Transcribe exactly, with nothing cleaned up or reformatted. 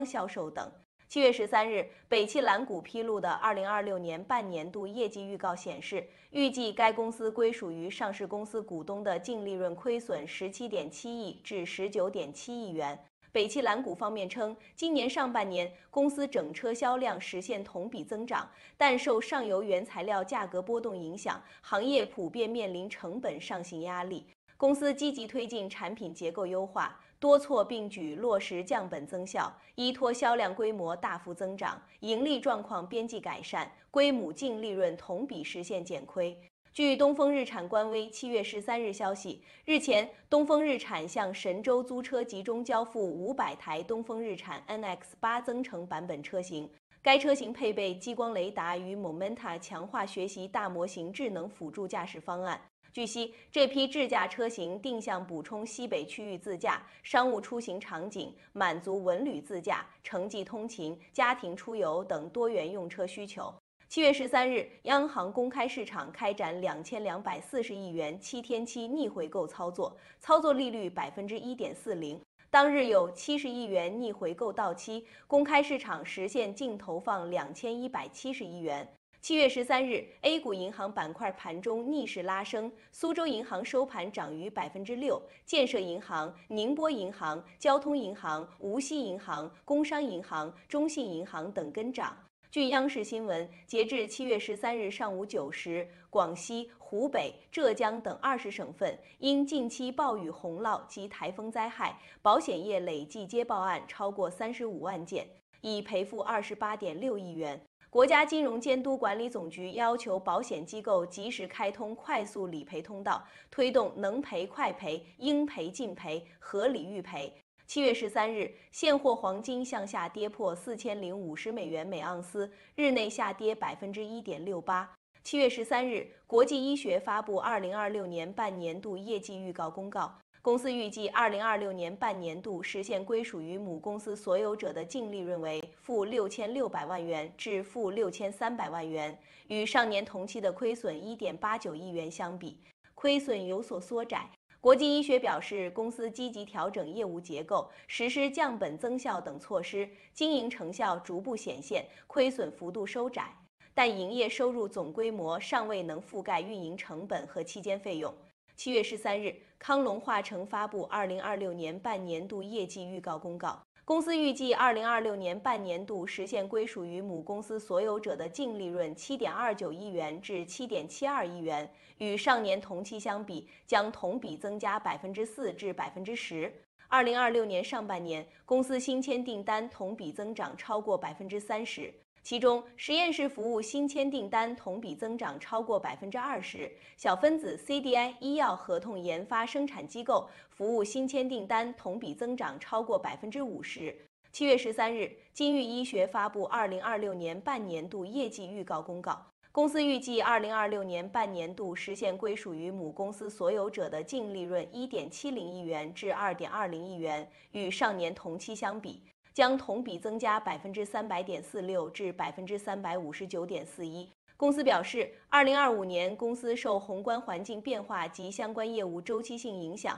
销售等。七月十三日，北汽蓝谷披露的二零二六年半年度业绩预告显示，预计该公司归属于上市公司股东的净利润亏损十七点七亿至十九点七亿元。北汽蓝谷方面称，今年上半年公司整车销量实现同比增长，但受上游原材料价格波动影响，行业普遍面临成本上行压力。公司积极推进产品结构优化，多措并举落实降本增效，依托销量规模大幅增长，盈利状况边际改善，归母净利润同比实现减亏。据东风日产官微七月十三日消息，日前，东风日产向神州租车集中交付五百台东风日产 N X 八增程版本车型。该车型配备激光雷达与 Momenta 强化学习大模型智能辅助驾驶方案。据悉，这批智驾车型定向补充西北区域自驾、商务出行场景，满足文旅自驾、城际通勤、家庭出游等多元用车需求。七月十三日，央行公开市场开展两千两百四十亿元七天期逆回购操作，操作利率百分之一点四零。当日有七十亿元逆回购到期，公开市场实现净投放两千一百七十亿元。七月十三日 ，A 股银行板块盘中逆势拉升，苏州银行收盘涨逾百分之六，建设银行、宁波银行、交通银行、无锡银行、工商银行、中信银行等跟涨。据央视新闻，截至七月十三日上午九时，广西、湖北、浙江等二十省份因近期暴雨洪涝及台风灾害，保险业累计接报案超过三十五万件，已赔付二十八点六亿元。国家金融监督管理总局要求保险机构及时开通快速理赔通道，推动能赔快赔、应赔尽赔、合理预赔。七月十三日，现货黄金向下跌破四千零五十美元每盎司，日内下跌百分之一点六八。七月十三日，国际医学发布二零二六年半年度业绩预告公告。公司预计二零二六年半年度实现归属于母公司所有者的净利润为负六千六百万元至负六千三百万元，与上年同期的亏损一点八九亿元相比，亏损有所缩窄。国际医学表示，公司积极调整业务结构，实施降本增效等措施，经营成效逐步显现，亏损幅度收窄，但营业收入总规模尚未能覆盖运营成本和期间费用。七月十三日，康龙化成发布二零二六年半年度业绩预告公告。公司预计二零二六年半年度实现归属于母公司所有者的净利润七点二九亿元至七点七二亿元，与上年同期相比，将同比增加百分之四至百分之十。二零二六年上半年，公司新签订单同比增长超过百分之三十。其中，实验室服务新签订单同比增长超过百分之二十，小分子 C D I 医药合同研发生产机构服务新签订单同比增长超过百分之五十。七月十三日，金域医学发布二零二六年半年度业绩预告公告。公司预计二零二六年半年度实现归属于母公司所有者的净利润一点七零亿元至二点二零亿元，与上年同期相比，将同比增加百分之三百点四六至百分之三百五十九点四一。公司表示，二零二五年公司受宏观环境变化及相关业务周期性影响，